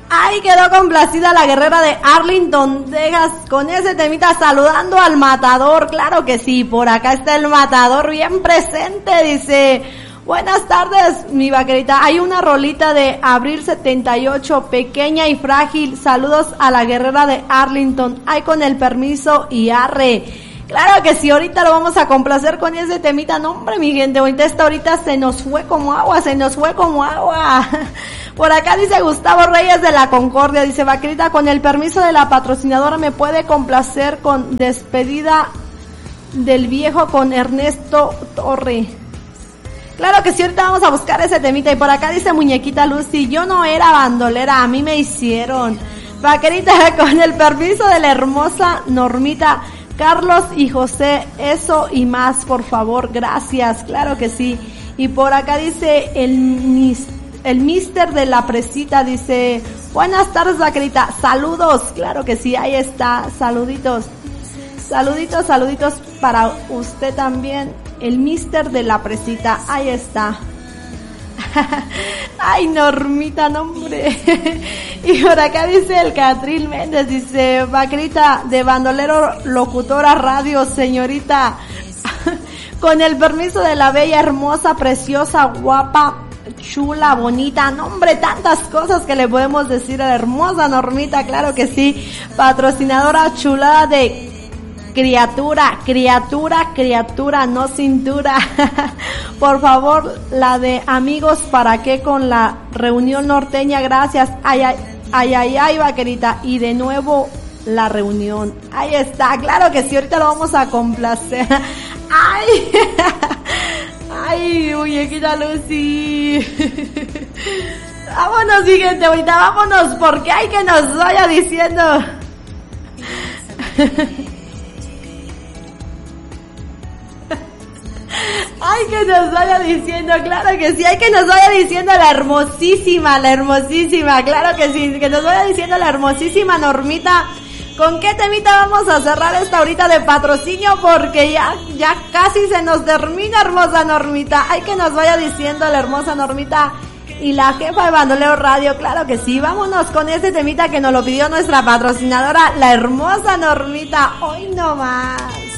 Ay, quedó complacida la guerrera de Arlington, Texas, con ese temita saludando al matador. Claro que sí, por acá está el matador bien presente, dice... Buenas tardes, mi vaquerita. Hay una rolita de Abril 78, pequeña y frágil. Saludos a la guerrera de Arlington. Ay, con el permiso y arre. Claro que sí, ahorita lo vamos a complacer con ese temita. No, hombre, mi gente, ahorita se nos fue como agua, Por acá dice Gustavo Reyes de la Concordia. Dice, vaquerita, con el permiso de la patrocinadora, ¿me puede complacer con Despedida del Viejo con Ernesto Torre? Claro que sí, ahorita vamos a buscar ese temita. Y por acá dice Muñequita Lucy, yo no era bandolera, a mí me hicieron. Vaquerita, con el permiso de la hermosa Normita, Carlos y José, eso y más, por favor, gracias. Claro que sí. Y por acá dice el mister de la presita, dice, buenas tardes, vaquerita, saludos. Claro que sí, ahí está, saluditos para usted también. El mister de la presita, ahí está. Ay, Normita, nombre. Y por acá dice el Catril Méndez, dice, vaquerita, de bandolero, locutora, radio, señorita. Con el permiso de la bella, hermosa, preciosa, guapa, chula, bonita, nombre, tantas cosas que le podemos decir a la hermosa Normita, claro que sí. Patrocinadora chulada de criatura, no cintura. Por favor, la de amigos, ¿para qué? Con la reunión norteña, gracias. Ay, vaquerita. Y de nuevo, la reunión. Ahí está, claro que sí, ahorita lo vamos a complacer. Ay, muñequita Lucy. Vámonos, siguiente, ahorita vámonos, porque hay que nos vaya diciendo. Ay, que nos vaya diciendo, claro que sí, hay que nos vaya diciendo la hermosísima, claro que sí, que nos vaya diciendo la hermosísima Normita, ¿con qué temita vamos a cerrar esta horita de patrocinio? Porque ya casi se nos termina, hermosa Normita, hay que nos vaya diciendo la hermosa Normita y la jefa de Bandolero Radio, claro que sí, vámonos con ese temita que nos lo pidió nuestra patrocinadora, la hermosa Normita, hoy no más.